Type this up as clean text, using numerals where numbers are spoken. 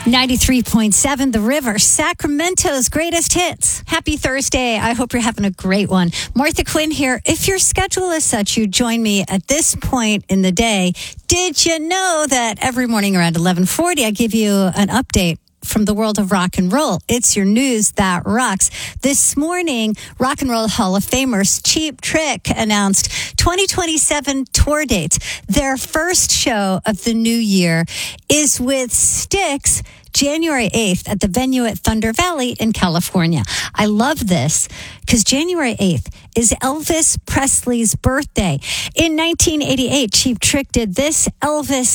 93.7 The River, Sacramento's greatest hits. Happy Thursday. I hope you're having a great one. Martha Quinn here. If your schedule is such, you join me at this point in the day. Did you know that every morning around 11:40, I give you an update from the world of rock and roll? It's your news that rocks. This morning, Rock and Roll Hall of Famers Cheap Trick announced 2027 tour dates. Their first show of the new year is with Styx, January 8th at the venue at Thunder Valley in California. I love this because January 8th is Elvis Presley's birthday. In 1988, Cheap Trick did this Elvis